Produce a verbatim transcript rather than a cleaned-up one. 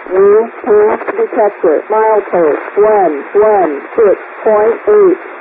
New path detector. Milepost one one six point eight.